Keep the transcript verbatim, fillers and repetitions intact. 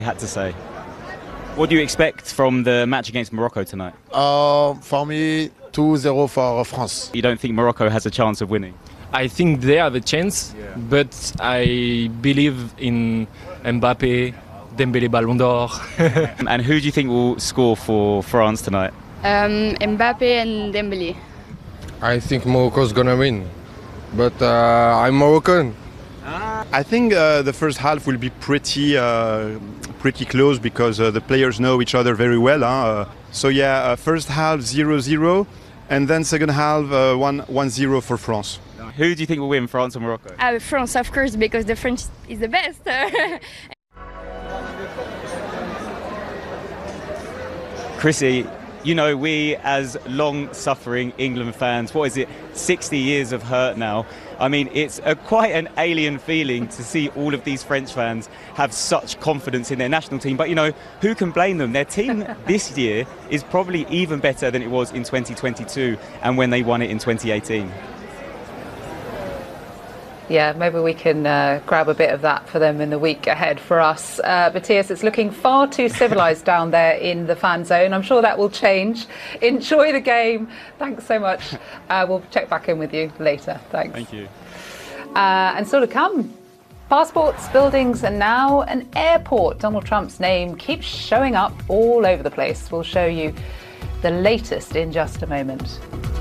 had to say. What do you expect from the match against Morocco tonight? Uh, for me, two zero for France. You don't think Morocco has a chance of winning? I think they have a chance, yeah. But I believe in Mbappe, Dembélé Ballon d'Or. And who do you think will score for France tonight? Um, Mbappe and Dembélé. I think Morocco's gonna win, but uh, I'm Moroccan. I think uh, the first half will be pretty uh, pretty close because uh, the players know each other very well. Huh? Uh, so yeah, uh, first half zero zero, and then second half uh, one zero for France. Who do you think will win, France or Morocco? Uh, France, of course, because the French is the best. Chrissy, you know, we as long-suffering England fans, what is it, sixty years of hurt now? I mean, it's a, quite an alien feeling to see all of these French fans have such confidence in their national team. But, you know, who can blame them? Their team this year is probably even better than it was in twenty twenty-two and when they won it in twenty eighteen. Yeah, maybe we can uh, grab a bit of that for them in the week ahead for us. Uh, Matthias, it's looking far too civilised down there in the fan zone. I'm sure that will change. Enjoy the game. Thanks so much. Uh, we'll check back in with you later. Thanks. Thank you. Uh, and still to come, passports, buildings, and now an airport. Donald Trump's name keeps showing up all over the place. We'll show you the latest in just a moment.